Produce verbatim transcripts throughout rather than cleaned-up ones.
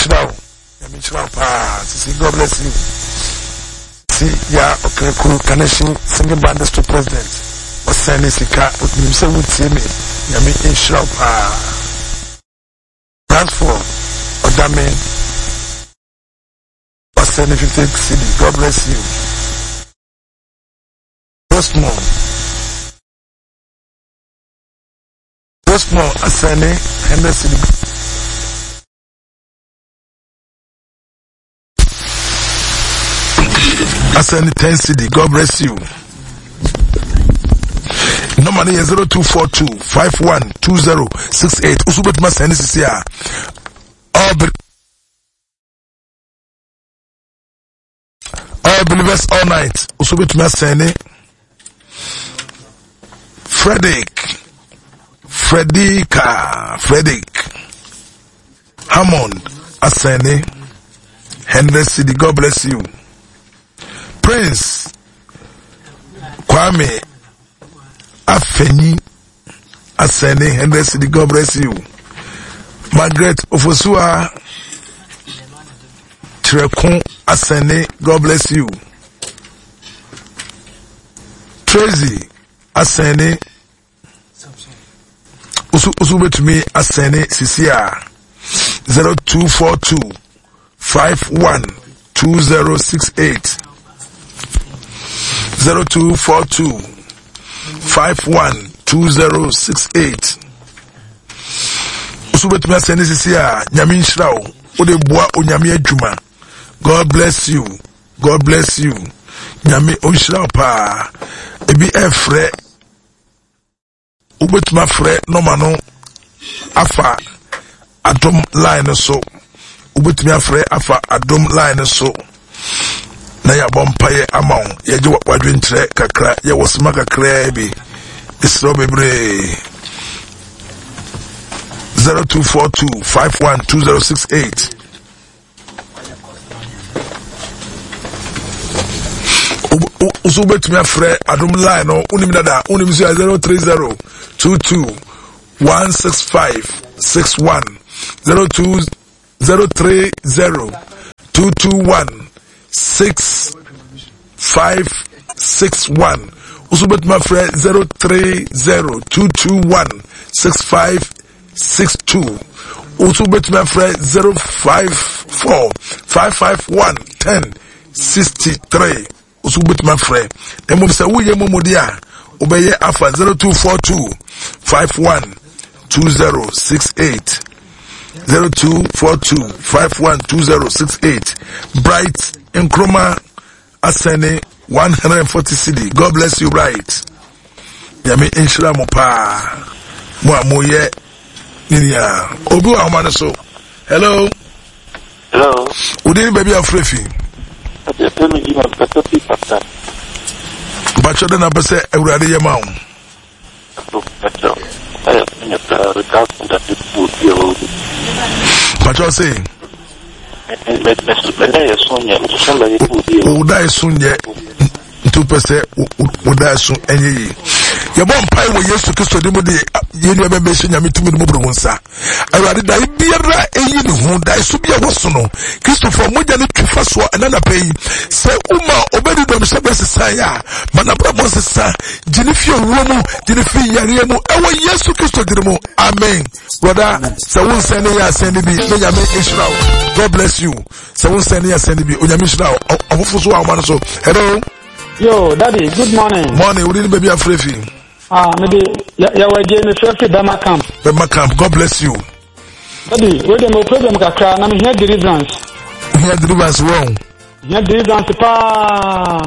Israel. Yami Israel pa. See, God bless you. See, yeah, okay, cool. Connection, singing band to president. Was sending Sika, but you say would see me. Yami Israel pa. Transform. Odame. Was sending fifty city. God bless you. Postmore. Postmore, Asane, Henderson. Asane ten city. God bless you. No money is zero two four two five one two zero six eight. Usubet Masani Sia. All all believers all night. Usubet Masani. Frederick. Frederica. Frederick. Hammond. Asani. Henry City. God bless you. Prince Kwame Afeni Asani Henry City. God bless you. Margaret Ofosua Trekun Asani. God bless you. Tracy Asani Usu Usube to me Asani Sisia zero two four two five one two zero six eight. Zero two four two five one two zero six eight. Usubet me send this here. Nyami Shrao. Ode boa onyami adwuma. God bless you. God bless you. Nyami Oshrao pa. Ebi efre. Ubet ma fre no mano afa adom line so. Ubet me afre afa adom line so. Na ya bompaye amon ya je wadwentre kakra ya wosima kakra bi isro bebre zero two four two five one two zero six eight. Usu betumi afre adom line no unim dada unim zero three zero two two one six five six one zero two zero three zero two two one six five six one. Usubet my friend zero three zero two two one six five six two. Usubet my friend zero five four five five one ten sixty three. Usubet my friend. Then we say we ye momodia. Obeye afa zero two four two five one two zero six eight. Zero two four two five one two zero six eight. Bright Nkrumah Asane one hundred forty C D. God bless you, Bright. Yami inshira mo pa. Mo amoye niya. Obu amane so. Hello. Hello. Udini baby afrefi. Ate temi di ma pata pi pata. Bacho de na pese ewrade yema o. Bacho. Ayo nya ta recap that people here. Bacho say Uda isunye ntupese uda isun enyi yebo mpai wo Yesu Kristo de mode yeni abebe hye mitumi de mobro wonsa awade dai biara eyi ne hu dai so bia woso no Kristo fo moja ne twifa so anana pei se uma obedi dom se besesa ya mana bra mo sesa jini fi owuo mu jini fi yare mu ewo Yesu Kristo de mu amen brother se won send ya send bi me ya me Israel. God bless you. Se won send ya send bi onyame Israel ofofo so awman so. Hello. Yo, Daddy, good morning. Morning, we didn't baby afrefi. Ah, maybe ya waje me frefi Bema camp. Bema camp, God bless you. Daddy, we dem problem kakra na me hear deliverance. Hear deliverance wrong. Hear deliverance pa.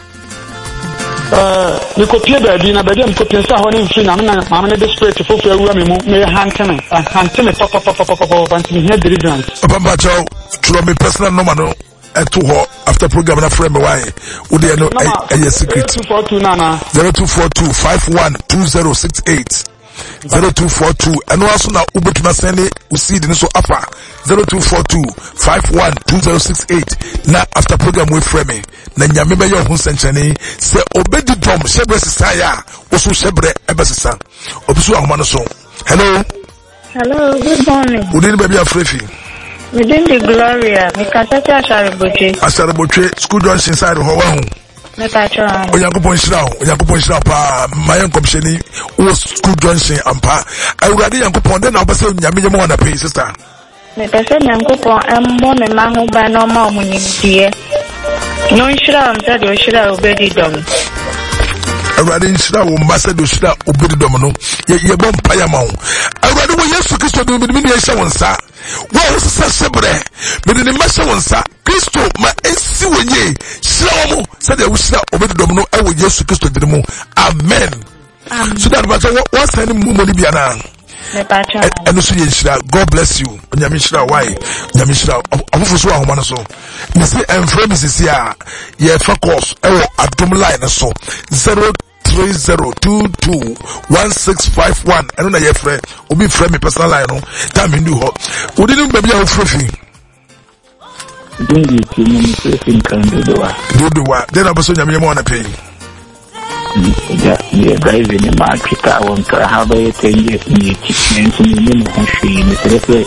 Uh, you copy baby na baby am copy sa ho ne mfi na na ma me desperate fofu awura me mu me hantene. Hantene pop pop pop pop pop and me hear deliverance. Papa Chow, through me personal number no. To her after program na friend me why would you know a secret zero two four two nana zero two four two five one two zero six eight zero two four two and also now ubetuma send we see the so afa zero two four two five one two zero six eight na after program we friend me na nyame be your hu senchane se obedi dom shebre sisa ya oso shebre ebesisa obiso ahoma no so. Hello. Hello, good morning. Udin baby afrefi. Within the Gloria, me kasata Asharibotwe. Asharibotwe, school junction side ho wa hu. Me pacho. Oyankopon shira o, Oyankopon shira pa mayen komsheni wo school junction ampa. Awurade Yankopon den na obese nyame nyame wana pay sister. Me pese Yankopon embo me ma ho ba no ma omunyimdie. No shira am say do shira obedi dom. Awurade nshira wo mbasa do shira obedi dom no. Ye ye bom pa ya ma wo. Awurade wo Yesu Kristo do me me ye hye wonsa. Wo sesa shebre. Me de ne ma hye wonsa. Kristo ma esi wonye. Shira wo mo say de wo shira obedi dom no e wo Yesu Kristo de mo. Amen. Amen. So that but what send mo mo bia na. Me pacho. And so ye shira. God bless you. Nyame shira why? Nyame shira. Afofo so ahoma no so. Me say enfrem is here. Ye focus e wo adom line so. zero three zero two two one six five one. I don't know your friend. Obi friend me personal line no. Time in do ho. We didn't baby a free. Dingi ti mo free kan do wa. Do do wa. Then abaso nyame mo na pay. Yeah, yeah, driving in my car on to have a ten years in chicken in the country in the telephone.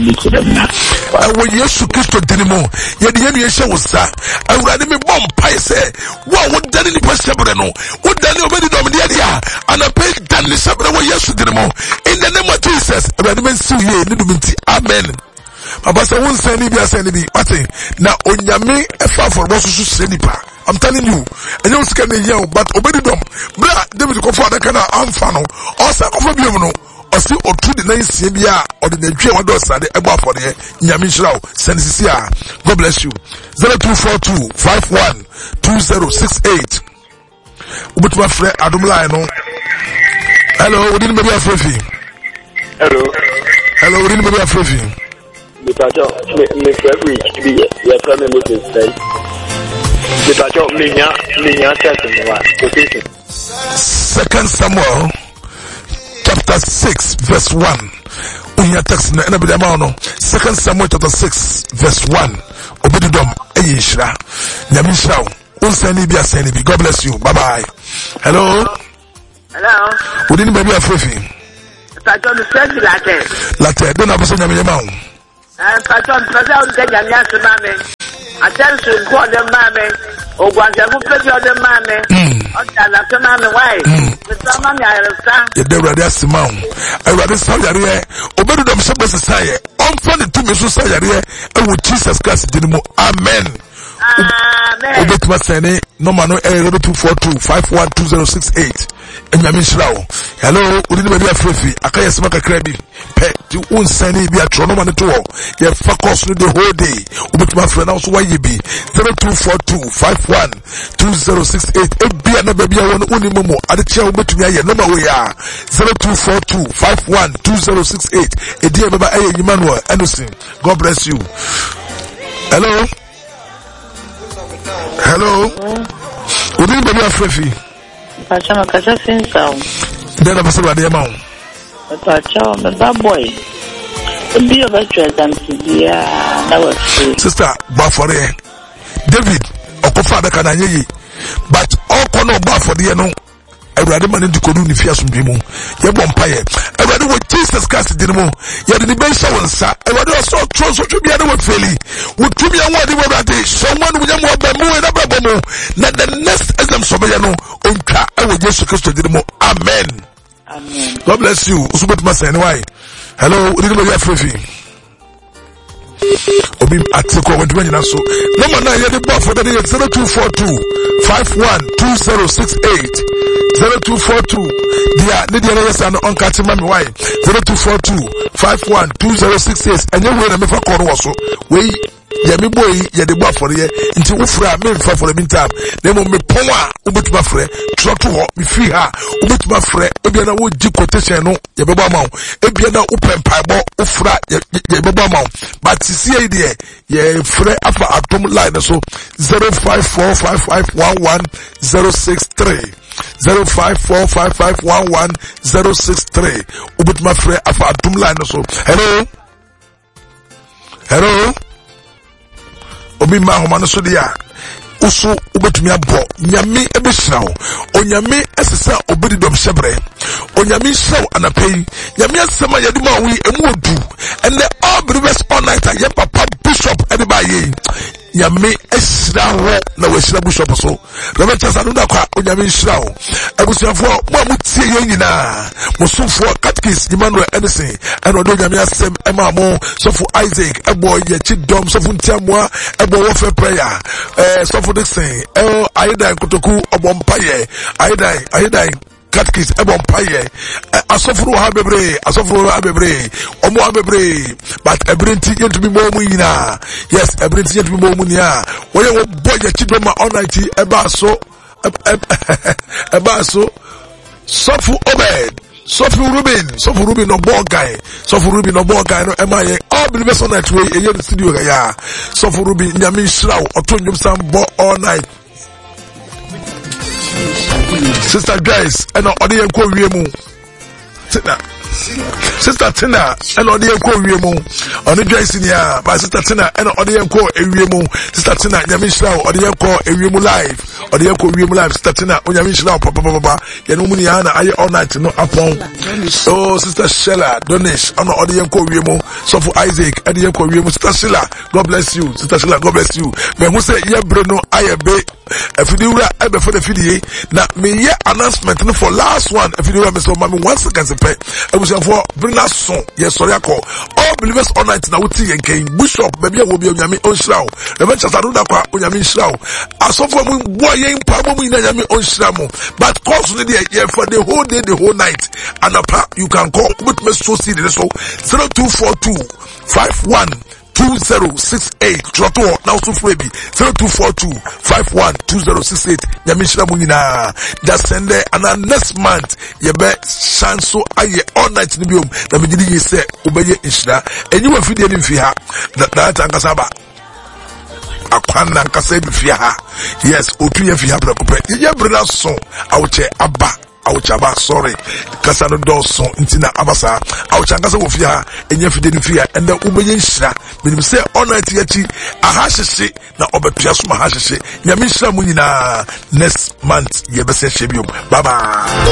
I will Yesu Kristo dinimo. Ye the enemy show sa. I would rather me bomb pie say. What would Danny Passabre no? Would Danny obey the Dominia? And I pay Danny Sabra Yesu dinimo. In the name of Jesus, I rather me see ye in Amen. Abasa won't say any be a say any. What say? Now on Yami a far for what you say nipa. I'm telling you, and you scan the young, but obey the dumb. Blah, David go for the kind of unfano, or some of you know, or see or two the name C B R or the J one doors at the above for the Yamishrao, Sensia. God bless you. zero two four two five one two zero six eight. With my friend Adam Lino. Hello, we didn't be a free. Hello. Hello, we didn't be a free. Because me February to be your family meeting today. Because me nya me nya testing. Second Samuel chapter six verse one. Unya text na be no. Second Samuel chapter six verse one. Obedidom eyishra. Nyame shra. Unsani bi asani bi. God bless you. Bye bye. Hello. Hello. We didn't be a free. Patron said latte. Latte. Don't have some nyame. And Patron Patron said Yamias Mammy. Attention, call them mammy. Or was a good pleasure of the mammy. Okay, that's a mammy wife. With some mammy, I understand. You never ask him. I rather saw your ear. Obey them, Shabbat Society. On funny to me, so say your ear. And with Jesus Christ, Dinamo. Amen. Amen. Obey my sene. No man, no error two four two five one two zero six eight. And Yamin Shrao. Hello, we didn't be a free. I can't smoke a crabby. Pet, you won't send me a tronoman at all. You have focused the whole day. With my friend, also why you be zero two four two five one two zero six eight. It be another baby. I want only momo at the chair with me. No more we are zero two four two five one two zero six eight. A dear Baba Emmanuel Anderson. God bless you. Hello. Hello. We didn't be a free. Pacho kasa sinsa. Then I was already among. Pacho the bad boy. Be of a than Sibia. That was true. Sister Bafore David Okofa the Kananye. But all corner bar for the no. I rather man into Kodu ni Fiasum Bimu. Ye Bompire. I rather with Jesus Christ Dinamo. Ye the Ben Shawansa. I rather saw Tros to be other with Philly. Would to be a word about it. Someone with them were Bamu and Abamu. Not the next Islam Sobayano. Unka. I will just Christ Dinamo. Amen. Amen. God bless you. Usubet Masa anyway. Hello, we didn't get free. Obi atiko when you na so. No man na here the bar for the zero two four two five one two zero six eight. zero two four two. Dia ne dia yes and on catch mami why. zero two four two five one two zero six eight. And you will me for call so. We ya me boy ya the bar for the nti wo fra me fa for the meantime. Dem me pon a obetuma frɛ trotto ho me free ha obetuma frɛ ebia na wo di quotation no ye beba ma wo ebia na wo pempaibo wo fra ye beba ma wo but see here there ye frɛ afa atom line so zero five four five five one one zero six three zero five four five five one one zero six three obetuma frɛ afa atom line so. Hello. Hello. Obi ma ho man so dia uso ubetumi abo nyame ebehira wo onyame esesa obedi dom shebre onyame hyew anapei nyame asema yede ma wi emu odu and the all believers all night ya papa nyame ehyira ho na wehyira bishop so Reverend Charles Adum Dankwa onyame hyira ho abusuafo mo amutie ye nyina mo sofo Catechist Emmanuel Edison eno do nyame asem ema mo sofo Isaac ebo ye chidom sofo ntiamoa ebo wo fe prayer eh sofo Dixon eh ayida kotoku obompaye ayida ayida Catechist ebon paye asofuru ha bebre asofuru ha bebre omo ha bebre but everything yet to be more muina yes everything yet to be more munia when you boy your children all night eba so eba so sofu Obed sofu Ruben sofu Ruben no ball guy sofu Ruben no ball guy no emaye all believers on that way e the studio ya sofu Ruben nyame shraw otonyum sam ball all night. Sister Grace, and all the uncle Remu. Sister Tina, and all the uncle Remu. On the Grace in here, by Sister Tina, and all the uncle Remu. Sister Tina, Yamishla, or the uncle Remu live, or the uncle Remu live. Sister Tina, on Yamishla, Papa Papa, Yanumuniana, I all night no upon. Oh, Sister Shella, Donish, on all the uncle Remu. So for Isaac, and the uncle Remu. Sister Shella, God bless you. Sister Shella, God bless you. But who say, yeah, Bruno, I obey. If you do that, I before the video, now me yeah announcement for last one. If you do that, me so mommy one second to pay. I was for bring that song. Yes, sorry, I call all believers all night now. Uti and King Bishop, maybe I will be on Yami on Shroud. Reverend Charles Adum Dankwa on Yami Shroud. I saw for me boy in Pabo in Yami on Shroud. But constantly yeah for the whole day, the whole night, and apart you can call with me so see the so zero two four two five one. two zero six eight Troto now so freebie zero two four two five one two zero six eight Yamishra Munina that send there and next month ye be chanso aye all night ni biom na me gidi say obeye inshira enyi wa fidie ni fi ha that ankasaba akwana ankasa bi fi ha yes otu ye fi ha bra kopre ye bra so awche aba awchaba sorry kasa no doso ntina abasa awchanga se wofia enye fide ni fia enda ubeye nhira menim se all night yachi ahahyehe na obepia so mahahyehe nyame nhira mu nyina next month ye bese hye biom bye bye.